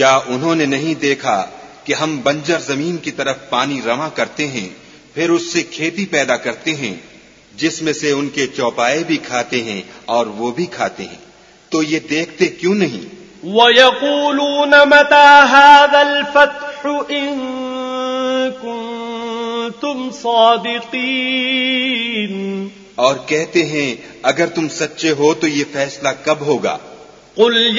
क्या उन्होंने नहीं देखा कि हम बंजर जमीन की तरफ पानी रवा करते हैं, फिर उससे खेती पैदा करते हैं, जिसमें से उनके चौपाए भी खाते हैं और वो भी खाते हैं, तो ये देखते क्यों नहीं? वयक़ूलून मता हाज़ल फ़त्हु इन कुन्तुम सादिक़ीन, और कहते हैं अगर तुम सच्चे हो तो ये फैसला कब होगा? कुल